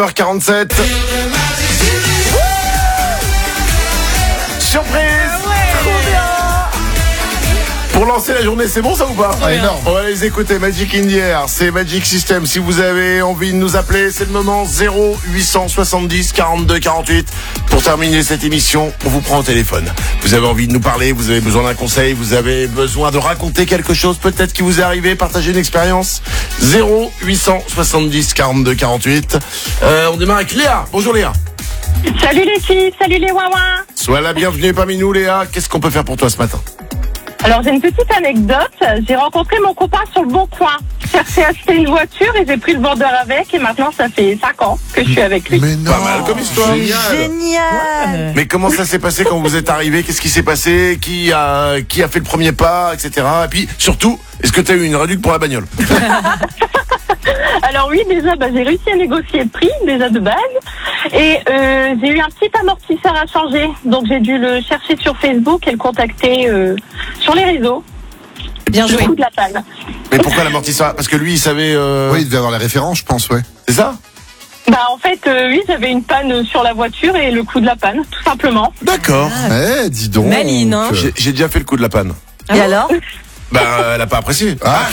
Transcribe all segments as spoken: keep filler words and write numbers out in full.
heures quarante-sept. Surprise. Pour lancer la journée, c'est bon ça ou pas? Ah, énorme. On va les écouter. Magic in the Air, c'est Magic System. Si vous avez envie de nous appeler, c'est le moment. Zéro huit cent soixante-dix quarante-deux quarante-huit. Pour terminer cette émission, on vous prend au téléphone. Vous avez envie de nous parler, vous avez besoin d'un conseil, vous avez besoin de raconter quelque chose peut-être qui vous est arrivé, partager une expérience. Zéro huit cent soixante-dix quarante-deux quarante-huit. Euh, on démarre avec Léa. Bonjour Léa. Salut les filles, salut les ouin-ouin. Sois la bienvenue parmi nous Léa. Qu'est-ce qu'on peut faire pour toi ce matin? Alors j'ai une petite anecdote, j'ai rencontré mon copain sur le Bon Coin. Je cherchais à acheter une voiture et j'ai pris le vendeur avec et maintenant ça fait cinq ans que je suis avec lui. Mais non. Pas mal comme histoire. Génial. Mais comment ça s'est passé quand vous êtes arrivé? Qu'est-ce qui s'est passé? Qui a qui a fait le premier pas, et cetera. Et puis surtout, est-ce que tu as eu une réduction pour la bagnole? Alors oui, déjà bah, j'ai réussi à négocier le prix, déjà de base. Et euh, j'ai eu un petit amortisseur à changer. Donc j'ai dû le chercher sur Facebook et le contacter euh, sur les réseaux. Bien joué. Le coup de la panne. Mais pourquoi l'amortisseur? Parce que lui, il savait. Euh... Oui, il devait avoir les références, je pense, ouais. C'est ça? Bah en fait, euh, oui, j'avais une panne sur la voiture et le coup de la panne, tout simplement. D'accord. Eh, dis donc. Maline, hein. J'ai, j'ai déjà fait le coup de la panne. Et alors? Bah, elle a pas apprécié. Ah,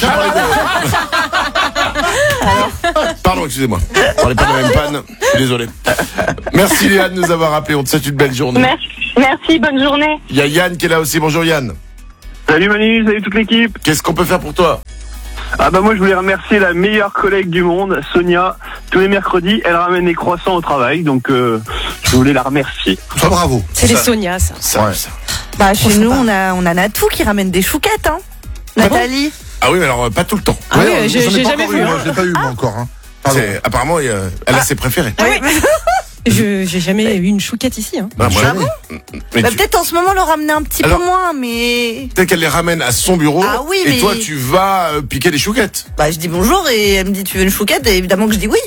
Pardon, excusez-moi. On n'est pas dans la même panne. Je suis désolé. Merci Léa de nous avoir appelé. On te souhaite une belle journée. Merci, merci, bonne journée. Il y a Yann qui est là aussi. Bonjour Yann. Salut Manu, salut toute l'équipe. Qu'est-ce qu'on peut faire pour toi? Ah bah moi je voulais remercier la meilleure collègue du monde, Sonia. Tous les mercredis, elle ramène des croissants au travail, donc euh, je voulais la remercier. Toi, bravo. C'est les Ça- Sonia, ça. Ça, Ouais. ça. Bah, chez nous, on a, on a Natou qui ramène des chouquettes, hein. Nathalie. Ah oui, mais alors euh, pas tout le temps. Ah oui, Ouais, j'ai- j'en ai j'ai pas jamais encore vu, eu, hein. moi, je l'ai pas eu, moi, encore. Hein. Pardon. C'est, apparemment, il y a- elle a ses préférés. Ah oui. Je j'ai jamais eu une chouquette ici. Hein. Bah, moi, Ah bon mais Bah, tu- peut-être en ce moment, le ramener un petit Alors- peu moins, mais. peut-être qu'elle les ramène à son bureau. Ah oui, et mais- toi, tu vas euh, piquer les chouquettes. Bah, je dis bonjour et elle me dit tu veux une chouquette et évidemment que je dis oui.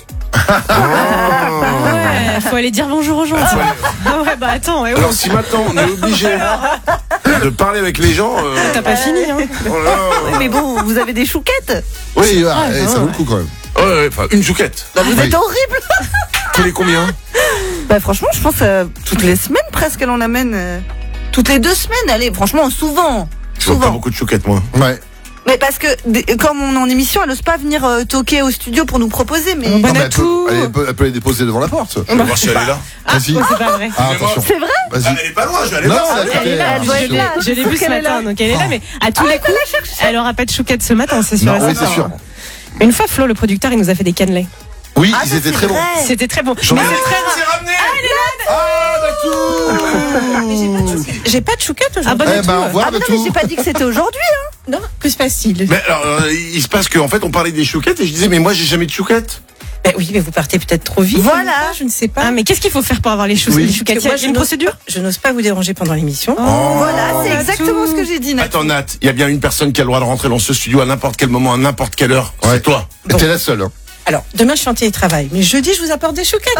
Ouais, faut aller dire bonjour aux gens. Ah ouais, bah attends, ouais, ouais. Alors si maintenant on est obligé de parler avec les gens, euh, T'as pas fini, hein. oh là là. Oui, mais bon, vous avez des chouquettes. Oui, ah, Ah, eh, ça ouais. vaut le coup quand même. Ouais, ouais, enfin une chouquette. Bah, vous Oui. êtes horrible. Tous les combien? Bah, franchement, je pense euh, toutes les semaines presque elle en amène. euh, toutes les deux semaines, allez, franchement, souvent. Je vois pas Souvent. beaucoup de chouquettes moi. Ouais. Mais parce que, des- comme on est en émission, elle n'ose pas venir euh, toquer au studio pour nous proposer, mais. Bon, Non, mais elle, Natou. peut, elle, peut, elle peut les déposer devant la porte. Je vais voir si elle est là. Vas-y. C'est pas vrai. Ah, attention. C'est vrai? Vas-y. Elle est pas loin, je vais aller Non, voir. elle- Elle est là, Elle doit je être l'ai- là. je l'ai Je vue sais ce qu'elle est matin, là. donc elle est là, mais à tous les coups, elle aura pas de chouquette ce matin, c'est sûr. Non, et oui, certain. c'est sûr. Une fois, Flo, le producteur, il nous a fait des cannelés. Oui, Ah, ils ça, étaient c'est très bons. vrai. C'était très bon. J'en ai- Mais c'est très rare. C'est ramené. J'ai pas de chouquette Eh aujourd'hui. ben, au revoir, Ah, mais non, Natou. mais j'ai pas dit que c'était aujourd'hui, hein. Non, que se passe-t-il? Mais alors, euh, il se passe qu'en fait, on parlait des chouquettes et je disais, mais moi, j'ai jamais de chouquettes. Ben oui, mais vous partez peut-être trop vite. Voilà. Je ne sais pas. Ah, mais qu'est-ce qu'il faut faire pour avoir les, chou- Oui. les chouquettes? Il y a une procédure? Je n'ose pas vous déranger pendant l'émission. Voilà, c'est Natou. exactement ce que j'ai dit, Natou. Attends, Nat, il y a bien une personne qui a le droit de rentrer dans ce studio à n'importe quel moment, à n'importe quelle heure. Ouais. C'est toi. Et t'es la seule. Hein. Alors, demain, je suis en télétravail. Mais jeudi, je vous apporte des chouquettes.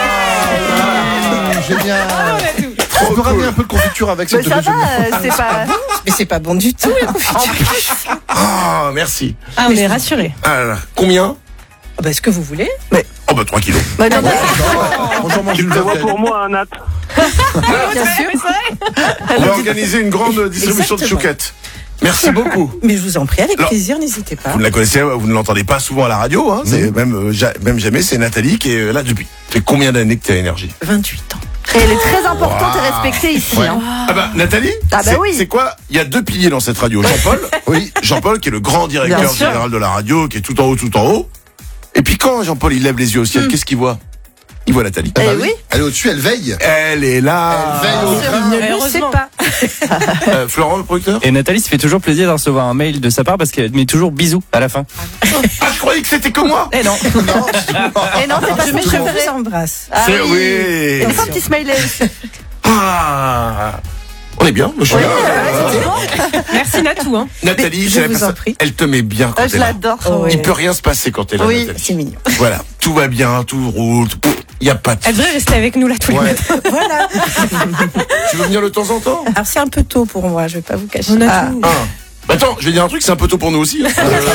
Ah, génial. On peut ramener un peu de confiture avec Mais cette ça va, euh, c'est pas. Mais c'est pas bon du tout, la confiture. Ah, merci. Ah, on est rassurés. Ah là là. Combien? Ah bah, ce que vous voulez. Oh bah trois kilos. Bah, non, bah, Bonjour, mange Tu une le vois coquette. pour moi, hein, Nat. Bien sûr. On va organiser une grande distribution de Exactement. chouquettes. Merci beaucoup. Mais je vous en prie, avec Alors, plaisir, n'hésitez pas. Vous ne la connaissez, vous ne l'entendez pas souvent à la radio, hein. C'est même, euh, ja- même jamais, c'est Nathalie qui est là depuis. Ça fait combien d'années que tu as énergie? vingt-huit ans. et elle est très importante et respectée ici, Ouais. hein. Ah bah, Nathalie? Ah bah c'est, oui. c'est quoi? Il y a deux piliers dans cette radio. Jean-Paul. Oui. Jean-Paul qui est le grand directeur Bien sûr. général de la radio, qui est tout en haut, tout en haut. Et puis quand Jean-Paul il lève les yeux au ciel, qu'est-ce qu'il voit? Il voit Nathalie. Ah bah Eh oui. Elle est au-dessus, elle veille. Elle est là. Elle veille au grain. Ne le sais Heureusement. pas. Euh, Florent, le producteur? Et Nathalie se fait toujours plaisir de recevoir un mail de sa part parce qu'elle met toujours bisous à la fin. Ah, je croyais que c'était que moi. Eh non. Et non, c'est pas Je son mets je préféré. vous embrasse. Ah C'est oui. oui. Et enfin, un petit smiley aussi. Ah. On est bien, monsieur. Merci Natou, hein. Nathalie, Mais c'est je la vous en personne- prie. elle te met bien quand Ah, je elle est là. l'adore. Oh, Il ouais. peut rien se passer quand elle est là, Oui. Nathalie. C'est mignon. Voilà, tout va bien, tout roule, il y a pas de... Elle devrait rester avec nous là tous les Ouais. matins. Voilà. Tu veux venir de temps en temps? Alors, c'est un peu tôt pour moi, je vais pas vous cacher. On a Ah. tout. Ah. Attends, je vais dire un truc, c'est un peu tôt pour nous aussi. Hein.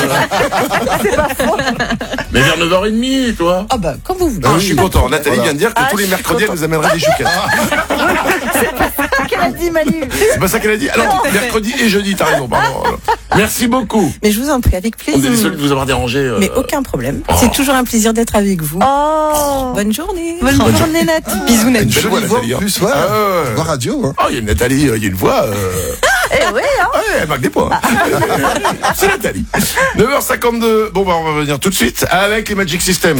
Mais vers neuf heures trente, toi. Ah bah, quand vous voulez. Ah, je suis content. Nathalie Voilà. vient de dire que Ah, tous les je suis mercredis, elle content. nous amènerait des chouquettes. Qu'elle a dit, Manu. C'est pas ça qu'elle a dit. Alors, mercredi et jeudi, t'as raison, pardon. Merci beaucoup. Mais je vous en prie, avec On est plaisir. désolé de vous avoir dérangé. euh. Mais aucun problème. Oh. C'est toujours un plaisir d'être avec vous. Oh. Bonne journée. Bonne journée, Nat. Bisous, Une Nat. belle jolie voix, voix en Nathalie, hein. plus, ouais. Ah, ouais. Voix radio, hein. Oh, il y a une Nathalie, euh, il y a une voix. Euh... Eh oui, hein. Ouais, elle marque des points. C'est Nathalie. neuf heures cinquante-deux. Bon, bah, on va venir tout de suite avec les Magic System.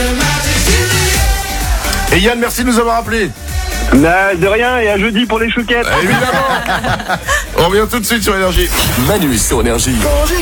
Et Yann, merci de nous avoir appelés. Bah, de rien, et à jeudi pour les chouquettes. Évidemment. On revient tout de suite sur Énergie. Manu sur Énergie.